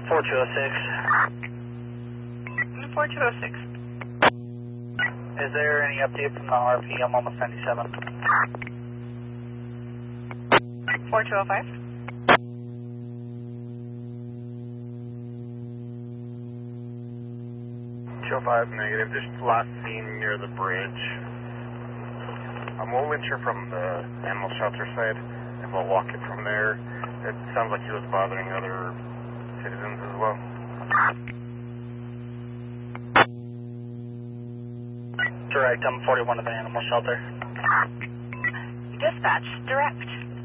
4206. 4206. Is there any update from the RP? I'm almost 97. 4205. Show 5 negative, just last seen near the bridge. We'll winch her from the animal shelter side, and we'll walk it from there. It sounds like he was bothering other citizens as well. Direct, I'm 41 at the animal shelter. Dispatch, direct.